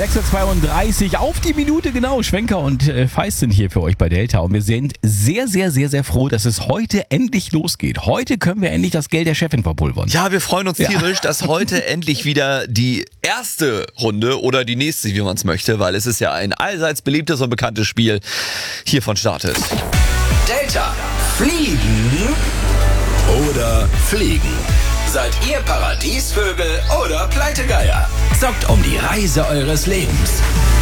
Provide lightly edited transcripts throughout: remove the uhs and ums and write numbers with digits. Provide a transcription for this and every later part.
6.32 Uhr auf die Minute genau. Schwenker und Feist sind hier für euch bei Delta. Und wir sind sehr, sehr, sehr, sehr froh, dass es heute endlich losgeht. Heute können wir endlich das Geld der Chefin verpulvern. Ja, wir freuen uns tierisch, dass heute endlich wieder die erste Runde oder die nächste, wie man es möchte, weil es ist ja ein allseits beliebtes und bekanntes Spiel, hiervon startet. Delta. Fliegen oder fliegen? Seid ihr Paradiesvögel oder Pleitegeier? Zockt um die Reise eures Lebens.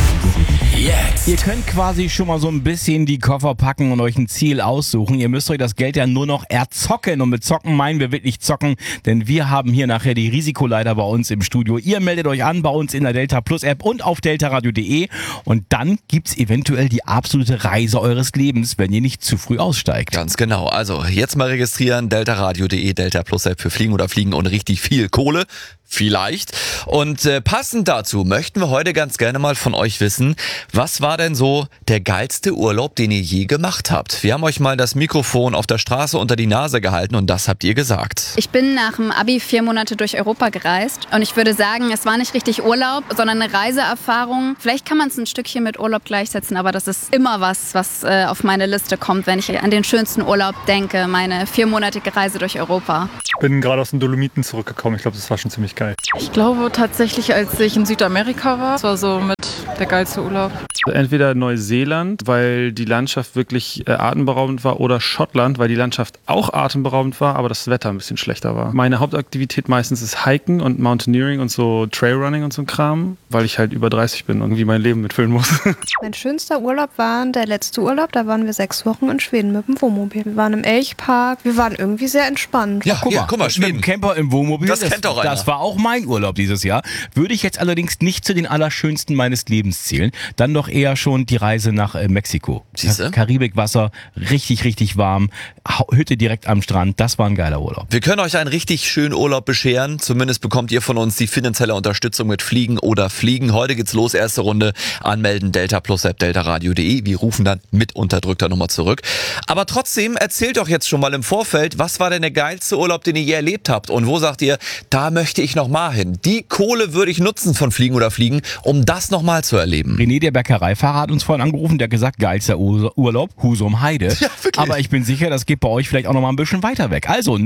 Jetzt. Ihr könnt quasi schon mal so ein bisschen die Koffer packen und euch ein Ziel aussuchen. Ihr müsst euch das Geld ja nur noch erzocken. Und mit zocken meinen wir wirklich zocken, denn wir haben hier nachher die Risikoleiter bei uns im Studio. Ihr meldet euch an bei uns in der Delta Plus App und auf deltaradio.de und dann gibt's eventuell die absolute Reise eures Lebens, wenn ihr nicht zu früh aussteigt. Ganz genau. Also jetzt mal registrieren, deltaradio.de, Delta Plus App für Fliegen oder Fliegen und richtig viel Kohle. Vielleicht. Und passend dazu möchten wir heute ganz gerne mal von euch wissen, was war denn so der geilste Urlaub, den ihr je gemacht habt? Wir haben euch mal das Mikrofon auf der Straße unter die Nase gehalten und das habt ihr gesagt. Ich bin nach dem Abi 4 Monate durch Europa gereist und ich würde sagen, es war nicht richtig Urlaub, sondern eine Reiseerfahrung. Vielleicht kann man es ein Stückchen mit Urlaub gleichsetzen, aber das ist immer was auf meine Liste kommt, wenn ich an den schönsten Urlaub denke, meine 4-monatige Reise durch Europa. Ich bin gerade aus den Dolomiten zurückgekommen. Ich glaube, das war schon ziemlich geil. Ich glaube tatsächlich, als ich in Südamerika war, das war so mit der geilste Urlaub. Entweder Neuseeland, weil die Landschaft wirklich atemberaubend war, oder Schottland, weil die Landschaft auch atemberaubend war, aber das Wetter ein bisschen schlechter war. Meine Hauptaktivität meistens ist Hiken und Mountaineering und so Trailrunning und so ein Kram, weil ich halt über 30 bin und irgendwie mein Leben mitfüllen muss. Mein schönster Urlaub war der letzte Urlaub, da waren wir 6 Wochen in Schweden mit dem Wohnmobil. Wir waren im Elchpark, wir waren irgendwie sehr entspannt. Ja, guck mal, Schweden. Mit dem Camper im Wohnmobil, Das kennt doch einer. Das war auch mein Urlaub dieses Jahr. Würde ich jetzt allerdings nicht zu den allerschönsten meines Lebens zählen. Dann doch eher schon die Reise nach Mexiko. Siehste? Karibikwasser, richtig, richtig warm. Hütte direkt am Strand. Das war ein geiler Urlaub. Wir können euch einen richtig schönen Urlaub bescheren. Zumindest bekommt ihr von uns die finanzielle Unterstützung mit Fliegen oder Fliegen. Heute geht's los, erste Runde. Anmelden, Delta Plus App, deltaradio.de. Wir rufen dann mit unterdrückter Nummer zurück. Aber trotzdem, erzählt doch jetzt schon mal im Vorfeld, was war denn der geilste Urlaub, den ihr je erlebt habt? Und wo sagt ihr, da möchte ich noch mal hin? Die Kohle würde ich nutzen von Fliegen oder Fliegen, um das noch mal zu erleben. René, der Bäckereifahrer, hat uns vorhin angerufen, der hat gesagt, geilster Urlaub, Husum Heide. Ja, wirklich. Aber ich bin sicher, das geht bei euch vielleicht auch noch mal ein bisschen weiter weg. Also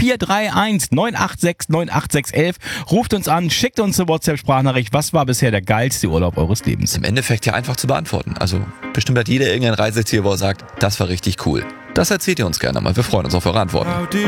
0431 986 98611. Ruft uns an, schickt uns eine WhatsApp-Sprachnachricht. Was war bisher der geilste Urlaub eures Lebens? Im Endeffekt ja einfach zu beantworten. Also bestimmt hat jeder irgendein Reiseziel, wo er sagt, das war richtig cool. Das erzählt ihr uns gerne mal. Wir freuen uns auf eure Antworten.